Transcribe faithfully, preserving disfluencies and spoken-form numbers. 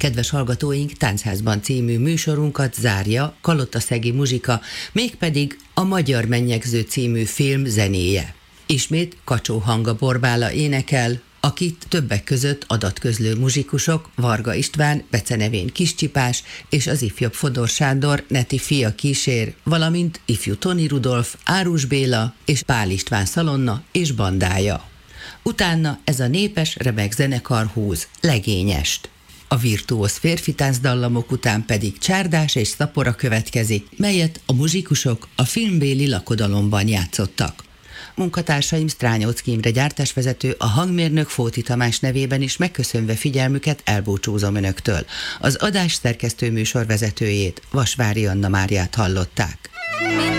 Kedves hallgatóink, Táncházban című műsorunkat zárja Kalotaszegi Muzsika, mégpedig a Magyar Mennyegző című film zenéje. Ismét Kacsó Hanga Borbála énekel, akit többek között adatközlő muzsikusok Varga István, becenevén Kiscsipás és az ifjabb Fodor Sándor neti fia kísér, valamint ifjú Toni Rudolf, Árus Béla és Pál István szalonna és bandája. Utána ez a népes, remek zenekar húz legényest. A virtuóz férfi táncdallamok után pedig csárdás és szapora következik, melyet a muzsikusok a filmbéli lakodalomban játszottak. Munkatársaim Strányóczky Imre gyártásvezető, a hangmérnök Fóti Tamás nevében is megköszönve figyelmüket elbúcsúzom önöktől. Az adás szerkesztő műsorvezetőjét, Vasvári Anna Máriát hallották.